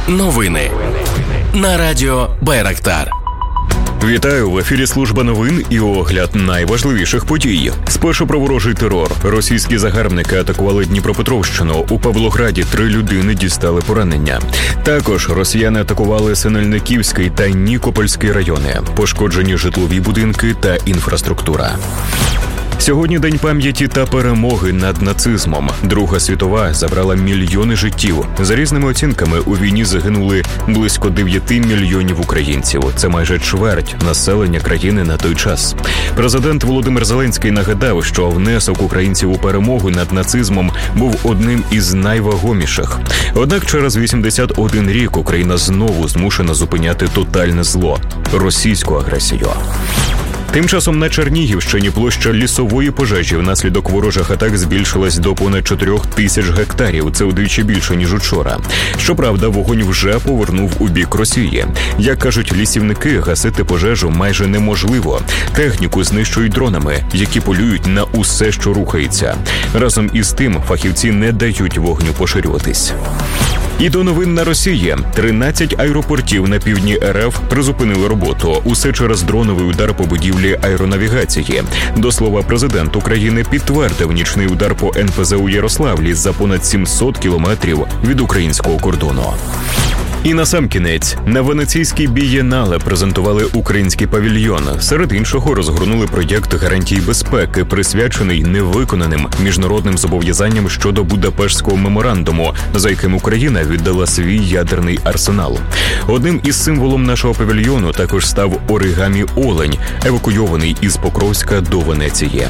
Новини на радіо Байрактар. Вітаю, в ефірі служба новин і огляд найважливіших подій. Спершу про ворожий терор. Російські загарбники атакували Дніпропетровщину. У Павлограді 3 людини дістали поранення. Також росіяни атакували Синельниківський та Нікопольський райони. Пошкоджені житлові будинки та інфраструктура. Сьогодні День пам'яті та перемоги над нацизмом. Друга світова забрала мільйони життів. За різними оцінками, у війні загинули близько 9 мільйонів українців. Це майже чверть населення країни на той час. Президент Володимир Зеленський нагадав, що внесок українців у перемогу над нацизмом був одним із найвагоміших. Однак через 81 рік Україна знову змушена зупиняти тотальне зло – російську агресію. Тим часом на Чернігівщині площа лісової пожежі внаслідок ворожих атак збільшилась до понад 4 тисяч гектарів. Це удвічі більше, ніж учора. Щоправда, вогонь вже повернув у бік Росії. Як кажуть лісівники, гасити пожежу майже неможливо. Техніку знищують дронами, які полюють на усе, що рухається. Разом із тим, фахівці не дають вогню поширюватись. І до новин на Росії. 13 аеропортів на півдні РФ призупинили роботу. Усе через дроновий удар по будівлі аеронавігації. До слова, президент України підтвердив нічний удар по НПЗ у Ярославлі за понад 700 кілометрів від українського кордону. І насамкінець, на Венеційській бієнале презентували український павільйон. Серед іншого розгорнули проєкт гарантій безпеки, присвячений невиконаним міжнародним зобов'язанням щодо Будапештського меморандуму, за яким Україна віддала свій ядерний арсенал. Одним із символом нашого павільйону також став оригамі-олень, евакуйований із Покровська до Венеції.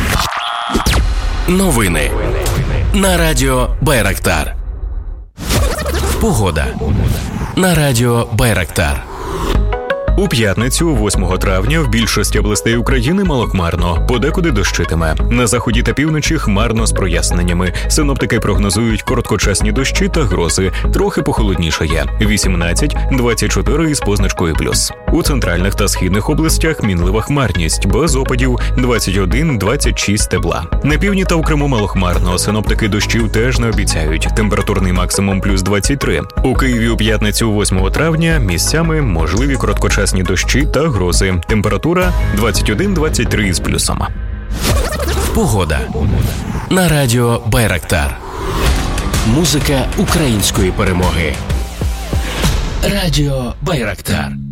Новини на радіо Байрактар. Погода на радіо Байрактар. У п'ятницю, 8 травня, в більшості областей України малохмарно, подекуди дощитиме. На заході та півночі хмарно з проясненнями. Синоптики прогнозують короткочасні дощі та грози. Трохи похолоднішає. 18-24 із позначкою плюс. У центральних та східних областях мінлива хмарність, без опадів 21-26 тепла. На півдні та у Криму малохмарно. Синоптики дощів теж не обіцяють. Температурний максимум плюс 23. У Києві у п'ятницю, 8 травня, місцями можливі короткочасні дощі та грози. Температура 21-23 з плюсом. Погода на радіо Байрактар. Музика української перемоги. Радіо Байрактар.